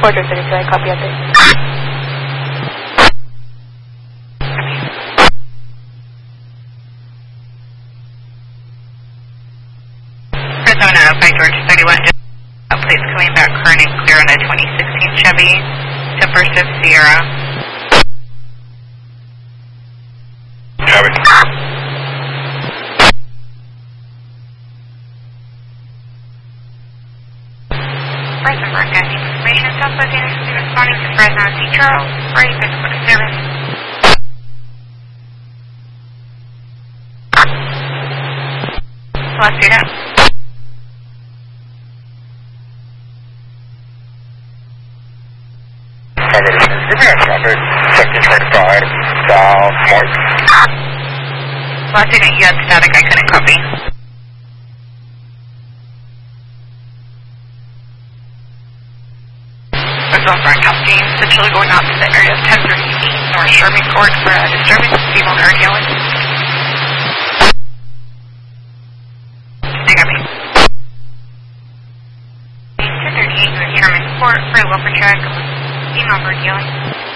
George 32, I copy update. Arizona by George 31, please coming back current and clear on a 2016 Chevy, 10 Sierra. Copy. Rosenberg, getting information. Southwest Anderson responding to Fresno St. Charles. Ready for the service. Let's do that. Section 25, South Morton. Last unit, you had static. I couldn't copy. Result for Alpine, essentially going out to the area of 1030 North Sherman Court for a disturbance. Female guard yelling. Stay copy. 1038 North Sherman Court for a welfare check. Female guard yelling.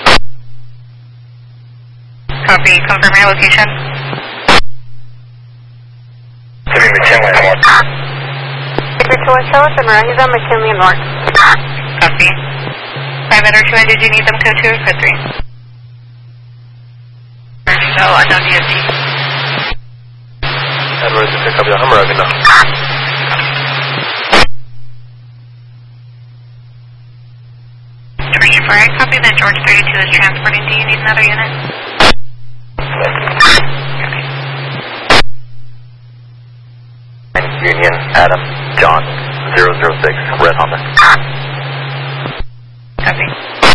Copy. Confirm your location. Sitting McKinley North. Secret to West Ellis and Mara, he's on McKinley North. Copy. 5 or 2, did you need them code 2 or code 3? So, unknown DST. Edwards, pick up your Hummer, I now. George 4, I copy that George 32 is transporting. Do you need another unit? Copy. Union, Adam, John, 006, Red Honda. Copy.